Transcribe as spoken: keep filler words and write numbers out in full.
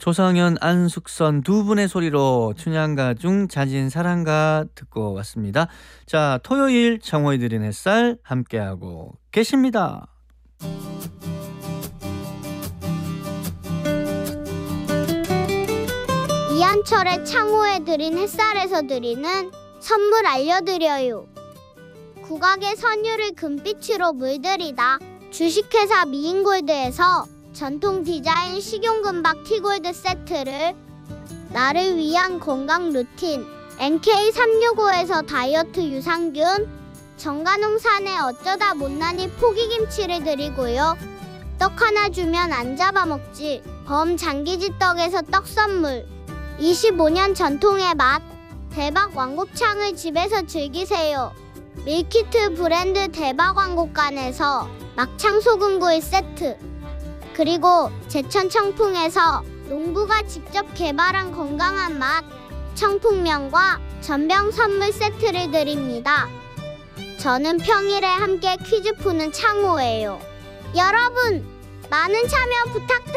조성현, 안숙선 두 분의 소리로 춘향가 중 자진 사랑가 듣고 왔습니다. 자, 토요일 창호에 드린 햇살 함께하고 계십니다. 이한철의 창호에 드린 햇살에서 드리는 선물 알려드려요. 국악의 선율을 금빛으로 물들이다. 주식회사 미인골드에서 전통 디자인 식용금박 티골드 세트를, 나를 위한 건강 루틴 엔케이 삼육오에서 다이어트 유산균, 정관홍산의 어쩌다 못난이 포기김치를 드리고요. 떡 하나 주면 안 잡아먹지 범장기지떡에서 떡 선물, 이십오 년 전통의 맛 대박 왕곱창을 집에서 즐기세요. 밀키트 브랜드 대박 왕곱간에서 막창 소금구이 세트, 그리고 제천 청풍에서 농부가 직접 개발한 건강한 맛 청풍면과 전병 선물 세트를 드립니다. 저는 평일에 함께 퀴즈 푸는 창호예요. 여러분, 많은 참여 부탁드립니다.